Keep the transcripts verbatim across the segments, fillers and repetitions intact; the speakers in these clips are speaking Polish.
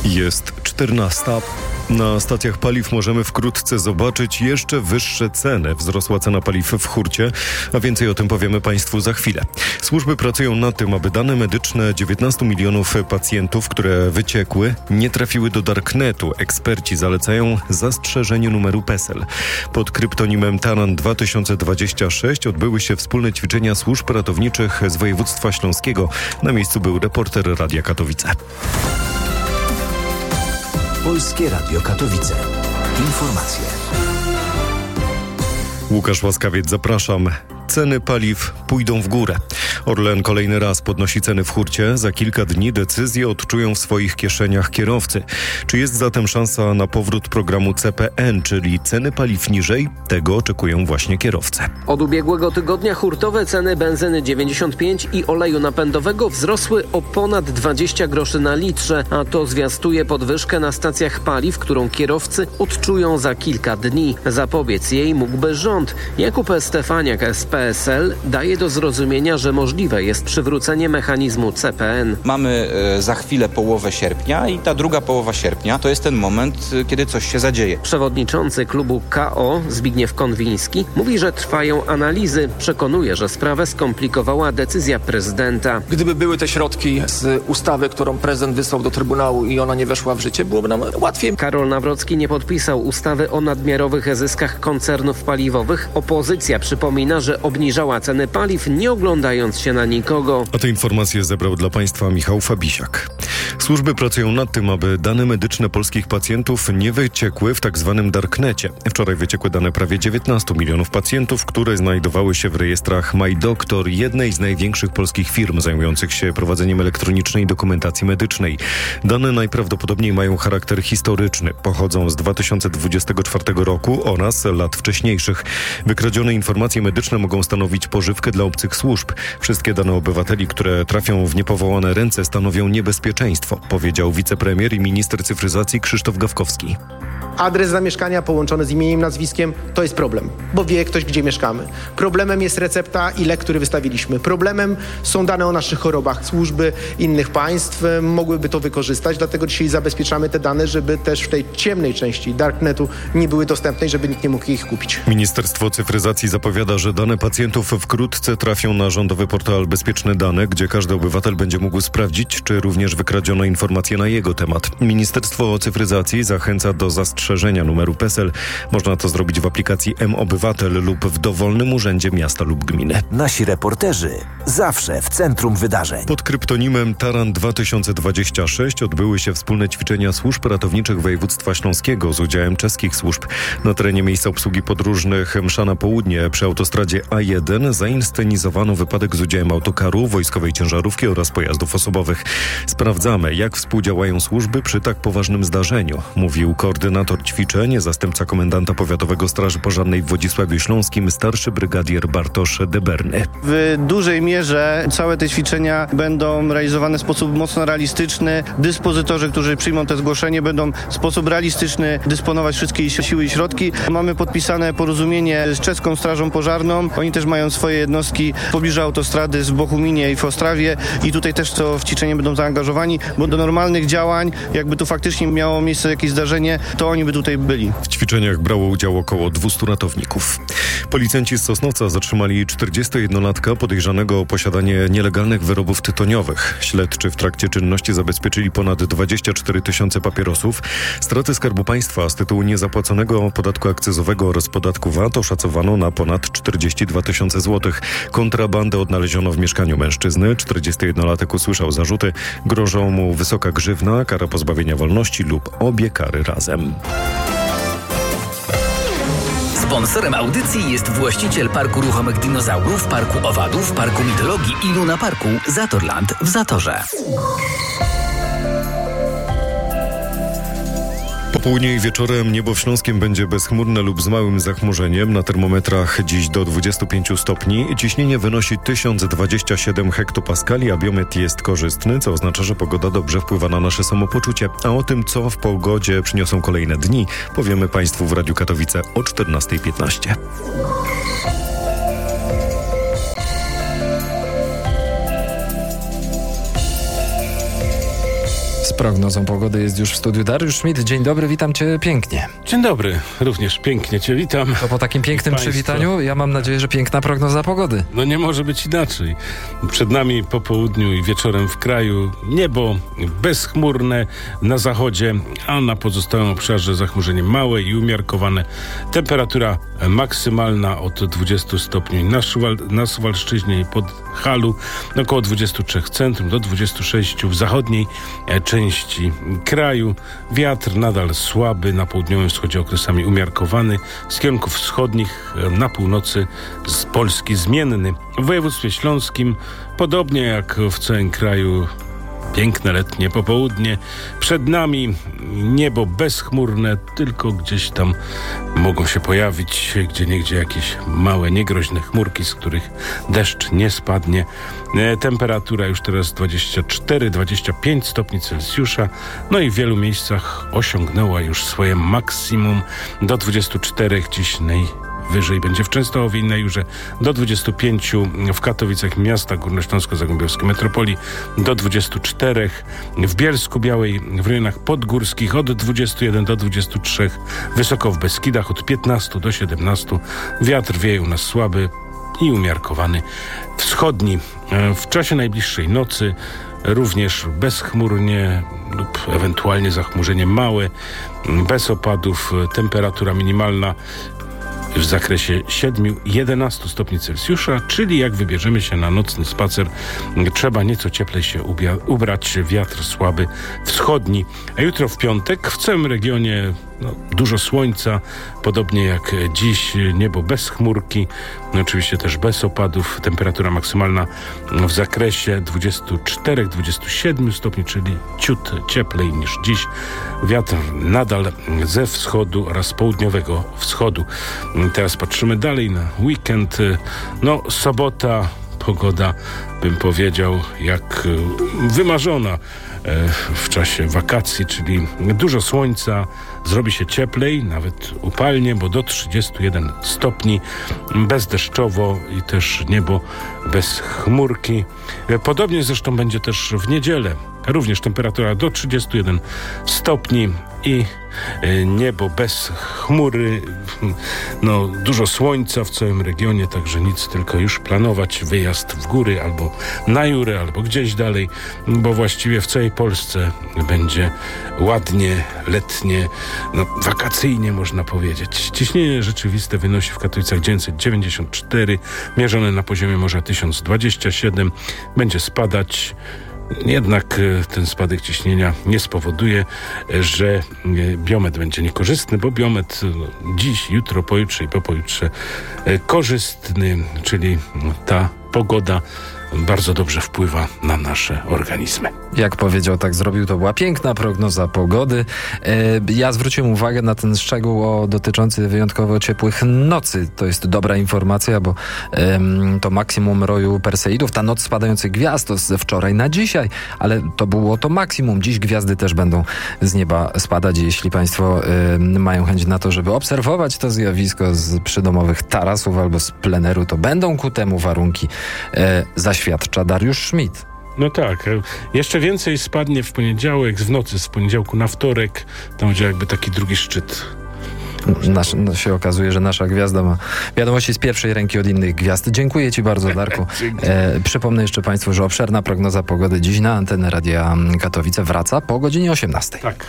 Jest czternasta. Na stacjach paliw możemy wkrótce zobaczyć jeszcze wyższe ceny. Wzrosła cena paliw w hurcie, a więcej o tym powiemy Państwu za chwilę. Służby pracują nad tym, aby dane medyczne dziewiętnastu milionów pacjentów, które wyciekły, nie trafiły do darknetu. Eksperci zalecają zastrzeżenie numeru PESEL. Pod kryptonimem Taran dwa tysiące dwadzieścia sześć odbyły się wspólne ćwiczenia służb ratowniczych z województwa śląskiego. Na miejscu był reporter Radia Katowice. Polskie Radio Katowice. Informacje. Łukasz Łaskawiec, zapraszam. Ceny paliw pójdą w górę. Orlen kolejny raz podnosi ceny w hurcie. Za kilka dni decyzję odczują w swoich kieszeniach kierowcy. Czy jest zatem szansa na powrót programu C P N, czyli ceny paliw niżej? Tego oczekują właśnie kierowcy. Od ubiegłego tygodnia hurtowe ceny benzyny dziewięćdziesiąt pięć i oleju napędowego wzrosły o ponad dwadzieścia groszy na litrze, a to zwiastuje podwyżkę na stacjach paliw, którą kierowcy odczują za kilka dni. Zapobiec jej mógłby rząd. Jakub Stefaniak z P S L daje do zrozumienia, że możliwe jest przywrócenie mechanizmu C P N. Mamy e, za chwilę połowę sierpnia i ta druga połowa sierpnia to jest ten moment, e, kiedy coś się zadzieje. Przewodniczący klubu K O Zbigniew Konwiński mówi, że trwają analizy. Przekonuje, że sprawę skomplikowała decyzja prezydenta. Gdyby były te środki z ustawy, którą prezydent wysłał do Trybunału i ona nie weszła w życie, byłoby nam łatwiej. Karol Nawrocki nie podpisał ustawy o nadmiarowych zyskach koncernów paliwowych. Opozycja przypomina, że obniżała ceny paliw, nie oglądając się na nikogo. A te informacje zebrał dla Państwa Michał Fabisiak. Służby pracują nad tym, aby dane medyczne polskich pacjentów nie wyciekły w tak zwanym darknecie. Wczoraj wyciekły dane prawie dziewiętnastu milionów pacjentów, które znajdowały się w rejestrach MyDoktor, jednej z największych polskich firm zajmujących się prowadzeniem elektronicznej dokumentacji medycznej. Dane najprawdopodobniej mają charakter historyczny. Pochodzą z dwa tysiące dwudziestego czwartego roku oraz lat wcześniejszych. Wykradzione informacje medyczne mogą stanowić pożywkę dla obcych służb. Wszystkie dane obywateli, które trafią w niepowołane ręce, stanowią niebezpieczeństwo, powiedział wicepremier i minister cyfryzacji Krzysztof Gawkowski. Adres zamieszkania połączony z imieniem, nazwiskiem to jest problem, bo wie ktoś, gdzie mieszkamy. Problemem jest recepta i lek, który wystawiliśmy. Problemem są dane o naszych chorobach. Służby innych państw mogłyby to wykorzystać, dlatego dzisiaj zabezpieczamy te dane, żeby też w tej ciemnej części darknetu nie były dostępne i żeby nikt nie mógł ich kupić. Ministerstwo Cyfryzacji zapowiada, że dane pacjentów wkrótce trafią na rządowy portal Bezpieczne Dane, gdzie każdy obywatel będzie mógł sprawdzić, czy również wykradziono informacje na jego temat. Ministerstwo Cyfryzacji zachęca do zastrzeżenia numeru PESEL. Można to zrobić w aplikacji M-Obywatel lub w dowolnym urzędzie miasta lub gminy. Nasi reporterzy zawsze w centrum wydarzeń. Pod kryptonimem Taran dwa tysiące dwadzieścia sześć odbyły się wspólne ćwiczenia służb ratowniczych województwa śląskiego z udziałem czeskich służb. Na terenie miejsca obsługi podróżnych Msza na południe przy autostradzie A jeden zainscenizowano wypadek z udziałem autokaru, wojskowej ciężarówki oraz pojazdów osobowych. Sprawdzamy, jak współdziałają służby przy tak poważnym zdarzeniu, mówił koordynator ćwiczeń, zastępca komendanta powiatowego Straży Pożarnej w Wodzisławiu Śląskim, starszy brygadier Bartosz Deberny. W dużej mierze całe te ćwiczenia będą realizowane w sposób mocno realistyczny. Dyspozytorzy, którzy przyjmą te zgłoszenie, będą w sposób realistyczny dysponować wszystkie siły i środki. Mamy podpisane porozumienie z czeską Strażą Pożarną. Oni też mają swoje jednostki w pobliżu autostrady w Bochuminie i w Ostrawie i tutaj też to w ćwiczenie będą zaangażowani, bo do normalnych działań, jakby tu faktycznie miało miejsce jakieś zdarzenie, to oni by tutaj byli. W ćwiczeniach brało udział około dwustu ratowników. Policjanci z Sosnowca zatrzymali czterdziestojednolatka podejrzanego o posiadanie nielegalnych wyrobów tytoniowych. Śledczy w trakcie czynności zabezpieczyli ponad dwadzieścia cztery tysiące papierosów. Straty Skarbu Państwa z tytułu niezapłaconego podatku akcyzowego oraz podatku V A T oszacowano na ponad czterdzieści dwa tysiące złotych. Kontrabandę odnaleziono w mieszkaniu mężczyzny. czterdziestojednolatek usłyszał zarzuty. Grożą mu wysoka grzywna, kara pozbawienia wolności lub obie kary razem. Sponsorem audycji jest właściciel Parku Ruchomych Dinozaurów, Parku Owadów, Parku Mitologii i Luna Parku Zatorland w Zatorze. Popołudnie i wieczorem niebo w Śląskiem będzie bezchmurne lub z małym zachmurzeniem. Na termometrach dziś do dwudziestu pięciu stopni. Ciśnienie wynosi tysiąc dwadzieścia siedem hektopaskali, a biometr jest korzystny, co oznacza, że pogoda dobrze wpływa na nasze samopoczucie. A o tym, co w pogodzie przyniosą kolejne dni, powiemy Państwu w Radiu Katowice o czternasta piętnaście. Z prognozą pogody jest już w studiu Dariusz Schmidt. Dzień dobry, witam cię pięknie. Dzień dobry, również pięknie cię witam. To po takim pięknym Państwo. przywitaniu ja mam nadzieję, że piękna prognoza pogody. No nie może być inaczej. Przed nami po południu i wieczorem w kraju niebo bezchmurne na zachodzie, a na pozostałym obszarze zachmurzenie małe i umiarkowane. Temperatura maksymalna od dwudziestu stopni na, Suwal- na Suwalszczyźnie i pod Halu, około dwudziestu trzech w centrum, do dwudziestu sześciu w zachodniej części kraju. Wiatr nadal słaby, na południowym wschodzie okresami umiarkowany, z kierunków wschodnich na północy z Polski zmienny. W województwie śląskim, podobnie jak w całym kraju, piękne letnie popołudnie. Przed nami niebo bezchmurne, tylko gdzieś tam mogą się pojawić gdzieniegdzie jakieś małe, niegroźne chmurki, z których deszcz nie spadnie. E, temperatura już teraz dwadzieścia cztery dwadzieścia pięć stopni Celsjusza, no i w wielu miejscach osiągnęła już swoje maksimum do dwudziestu czterech, dziś najwyżej będzie w Częstochowie i na Jurze, do dwudziestu pięciu w Katowicach, miasta górnośląsko-zagłębiowskie metropolii, do dwudziestu czterech w Bielsku Białej, w rejonach podgórskich od dwudziestu jeden do dwudziestu trzech, wysoko w Beskidach od piętnastu do siedemnastu. Wiatr wieje u nas słaby i umiarkowany wschodni. W czasie najbliższej nocy również bezchmurnie lub ewentualnie zachmurzenie małe, bez opadów, temperatura minimalna w zakresie siedmiu do jedenastu stopni Celsjusza, czyli jak wybierzemy się na nocny spacer, trzeba nieco cieplej się ubia- ubrać, wiatr słaby wschodni. A jutro w piątek w całym regionie no, dużo słońca, podobnie jak dziś, niebo bez chmurki, no, oczywiście też bez opadów, temperatura maksymalna w zakresie dwudziestu czterech do dwudziestu siedmiu stopni, czyli ciut cieplej niż dziś. Wiatr nadal ze wschodu oraz południowego wschodu. Teraz patrzymy dalej na weekend. No, sobota, pogoda, bym powiedział, jak wymarzona w czasie wakacji, czyli dużo słońca, zrobi się cieplej, nawet upalnie, bo do trzydziestu jeden stopni, bezdeszczowo i też niebo bez chmurki. Podobnie zresztą będzie też w niedzielę. Również temperatura do trzydziestu jeden stopni i niebo bez chmury. No, dużo słońca w całym regionie, także nic, tylko już planować wyjazd w góry albo na Jurę, albo gdzieś dalej, bo właściwie w całej Polsce będzie ładnie, letnie, no, wakacyjnie można powiedzieć. Ciśnienie rzeczywiste wynosi w Katowicach dziewięćset dziewięćdziesiąt cztery, mierzone na poziomie morza tysiąc dwadzieścia siedem. Będzie spadać. Jednak ten spadek ciśnienia nie spowoduje, że biometr będzie niekorzystny, bo biometr dziś, jutro, pojutrze i po pojutrze korzystny, czyli ta pogoda bardzo dobrze wpływa na nasze organizmy. Jak powiedział, tak zrobił. To była piękna prognoza pogody. E, ja zwróciłem uwagę na ten szczegół o, dotyczący wyjątkowo ciepłych nocy. To jest dobra informacja, bo e, to maksimum roju Perseidów, ta noc spadających gwiazd, to ze wczoraj na dzisiaj, ale to było to maksimum. Dziś gwiazdy też będą z nieba spadać. Jeśli państwo e, mają chęć na to, żeby obserwować to zjawisko z przydomowych tarasów albo z pleneru, to będą ku temu warunki, e, zaświadcza Dariusz Schmidt. No tak, jeszcze więcej spadnie w poniedziałek, w nocy z poniedziałku na wtorek, tam będzie jakby taki drugi szczyt. Nasz, no się okazuje, że nasza gwiazda ma wiadomości z pierwszej ręki od innych gwiazd. Dziękuję ci bardzo, Darku. E, przypomnę jeszcze państwu, że obszerna prognoza pogody dziś na antenę Radia Katowice wraca po godzinie osiemnastej. Tak.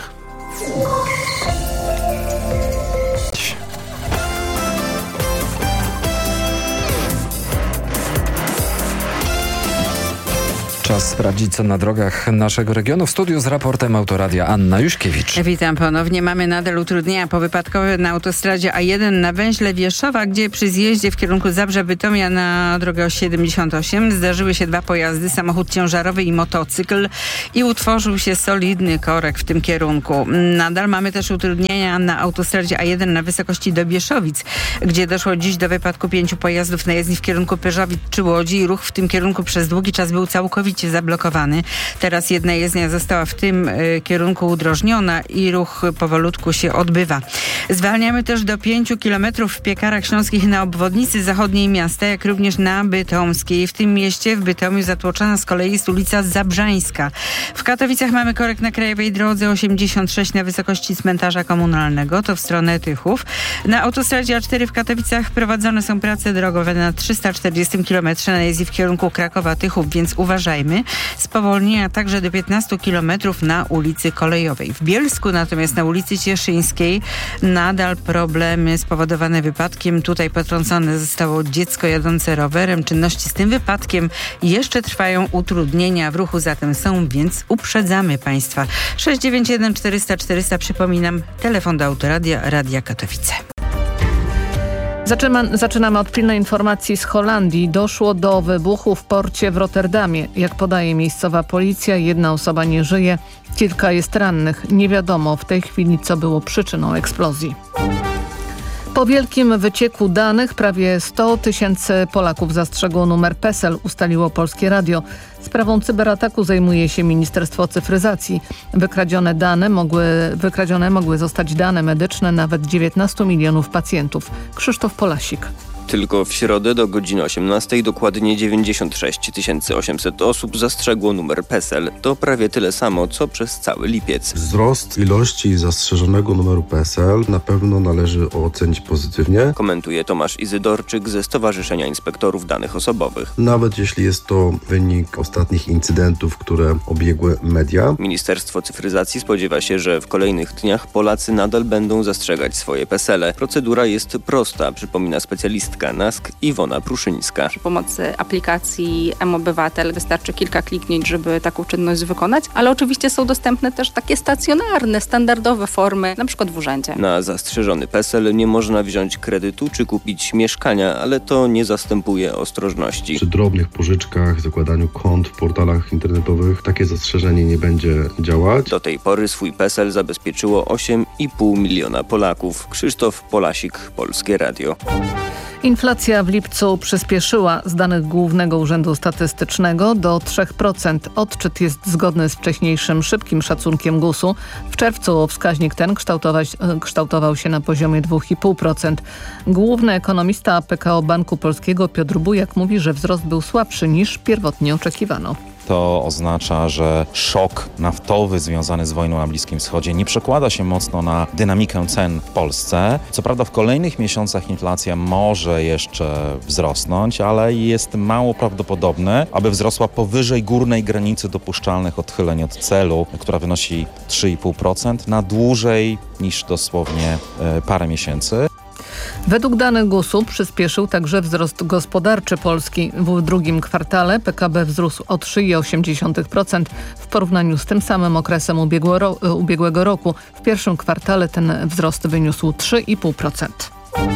Czas sprawdzić, co na drogach naszego regionu. W studiu z raportem Autoradia Anna Juśkiewicz. Witam ponownie. Mamy nadal utrudnienia powypadkowe na autostradzie A jeden na węźle Wierszowa, gdzie przy zjeździe w kierunku Zabrze-Bytomia na drogę siedemdziesiąt osiem zdarzyły się dwa pojazdy, samochód ciężarowy i motocykl, i utworzył się solidny korek w tym kierunku. Nadal mamy też utrudnienia na autostradzie A jeden na wysokości Dobieszowic, gdzie doszło dziś do wypadku pięciu pojazdów na jezdni w kierunku Pyrzowic czy Łodzi i ruch w tym kierunku przez długi czas był całkowicie momencie zablokowany. Teraz jedna jezdnia została w tym y, kierunku udrożniona i ruch powolutku się odbywa. Zwalniamy też do pięciu kilometrów w Piekarach Śląskich na obwodnicy zachodniej miasta, jak również na Bytomskiej. W tym mieście, w Bytomiu, zatłoczona z kolei jest ulica Zabrzańska. W Katowicach mamy korek na krajowej drodze osiemdziesiąt sześć na wysokości cmentarza komunalnego, to w stronę Tychów. Na autostradzie A cztery w Katowicach prowadzone są prace drogowe na trzysta czterdziestym kilometrze na jezdni w kierunku Krakowa-Tychów, więc uważajmy. Spowolnienia także do piętnastu kilometrów na ulicy Kolejowej. W Bielsku natomiast na ulicy Cieszyńskiej nadal problemy spowodowane wypadkiem. Tutaj potrącone zostało dziecko jadące rowerem. Czynności z tym wypadkiem jeszcze trwają, utrudnienia w ruchu zatem są, więc uprzedzamy Państwa. sześć dziewięć jeden czterysta czterysta, przypominam, telefon do Autoradia Radia Katowice. Zaczynamy, zaczynamy od pilnej informacji z Holandii. Doszło do wybuchu w porcie w Rotterdamie. Jak podaje miejscowa policja, jedna osoba nie żyje, kilka jest rannych. Nie wiadomo w tej chwili, co było przyczyną eksplozji. Po wielkim wycieku danych prawie sto tysięcy Polaków zastrzegło numer PESEL, ustaliło Polskie Radio. Sprawą cyberataku zajmuje się Ministerstwo Cyfryzacji. Wykradzione dane mogły, wykradzione mogły zostać dane medyczne nawet dziewiętnastu milionów pacjentów. Krzysztof Polasik. Tylko w środę do godziny osiemnastej dokładnie dziewięćdziesiąt sześć tysięcy osiemset osób zastrzegło numer PESEL. To prawie tyle samo, co przez cały lipiec. Wzrost ilości zastrzeżonego numeru PESEL na pewno należy ocenić pozytywnie. Komentuje Tomasz Izydorczyk ze Stowarzyszenia Inspektorów Danych Osobowych. Nawet jeśli jest to wynik ostatnich incydentów, które obiegły media. Ministerstwo Cyfryzacji spodziewa się, że w kolejnych dniach Polacy nadal będą zastrzegać swoje PESEL-e. Procedura jest prosta, przypomina specjalistka NASK Iwona Pruszyńska. Przy pomocy aplikacji mObywatel wystarczy kilka kliknięć, żeby taką czynność wykonać, ale oczywiście są dostępne też takie stacjonarne, standardowe formy, na przykład w urzędzie. Na zastrzeżony PESEL nie można wziąć kredytu czy kupić mieszkania, ale to nie zastępuje ostrożności. Przy drobnych pożyczkach, zakładaniu kont w portalach internetowych takie zastrzeżenie nie będzie działać. Do tej pory swój PESEL zabezpieczyło osiem i pół miliona Polaków. Krzysztof Polasik, Polskie Radio. Inflacja w lipcu przyspieszyła. Z danych Głównego Urzędu Statystycznego do trzy procent. Odczyt jest zgodny z wcześniejszym szybkim szacunkiem gusu. W czerwcu wskaźnik ten kształtować, kształtował się na poziomie dwa i pół procent. Główny ekonomista P K O Banku Polskiego Piotr Bujak mówi, że wzrost był słabszy niż pierwotnie oczekiwano. To oznacza, że szok naftowy związany z wojną na Bliskim Wschodzie nie przekłada się mocno na dynamikę cen w Polsce. Co prawda w kolejnych miesiącach inflacja może jeszcze wzrosnąć, ale jest mało prawdopodobne, aby wzrosła powyżej górnej granicy dopuszczalnych odchyleń od celu, która wynosi trzy i pół procent na dłużej niż dosłownie parę miesięcy. Według danych gusu przyspieszył także wzrost gospodarczy Polski. W drugim kwartale P K B wzrósł o trzy i osiem dziesiątych procent w porównaniu z tym samym okresem ubiegłego roku. W pierwszym kwartale ten wzrost wyniósł trzy i pół procent.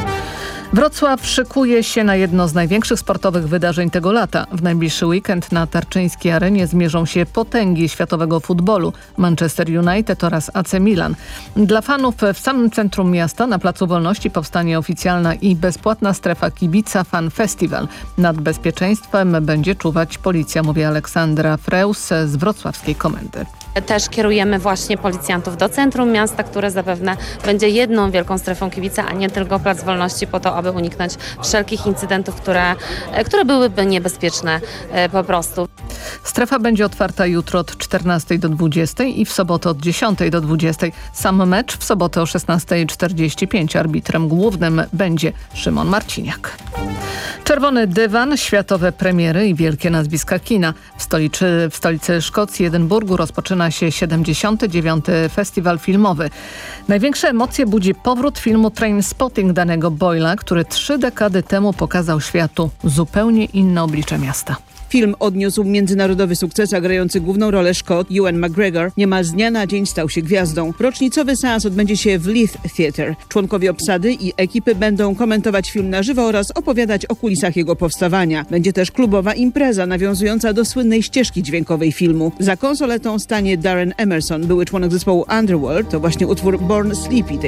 Wrocław szykuje się na jedno z największych sportowych wydarzeń tego lata. W najbliższy weekend na Tarczyńskiej Arenie zmierzą się potęgi światowego futbolu Manchester United oraz A C Milan. Dla fanów w samym centrum miasta na Placu Wolności powstanie oficjalna i bezpłatna strefa kibica Fan Festival. Nad bezpieczeństwem będzie czuwać policja, mówi Aleksandra Freus z wrocławskiej komendy. Też kierujemy właśnie policjantów do centrum miasta, które zapewne będzie jedną wielką strefą kibica, a nie tylko Plac Wolności, po to, aby uniknąć wszelkich incydentów, które, które byłyby niebezpieczne po prostu. Strefa będzie otwarta jutro od czternastej do dwudziestej i w sobotę od dziesiątej do dwudziestej. Sam mecz w sobotę o szesnastej czterdzieści pięć. Arbitrem głównym będzie Szymon Marciniak. Czerwony dywan, światowe premiery i wielkie nazwiska kina. W stolicy, w stolicy Szkocji, Edynburgu, rozpoczyna się siedemdziesiąty dziewiąty festiwal filmowy. Największe emocje budzi powrót filmu Trainspotting Danny'ego Boyla, który trzy dekady temu pokazał światu zupełnie inne oblicze miasta. Film odniósł międzynarodowy sukces, a grający główną rolę Szkot Ewan McGregor niemal z dnia na dzień stał się gwiazdą. Rocznicowy seans odbędzie się w Leith Theatre. Członkowie obsady i ekipy będą komentować film na żywo oraz opowiadać o kulisach jego powstawania. Będzie też klubowa impreza nawiązująca do słynnej ścieżki dźwiękowej filmu. Za konsoletą stanie Darren Emerson, były członek zespołu Underworld. To właśnie utwór Born Sleepy tej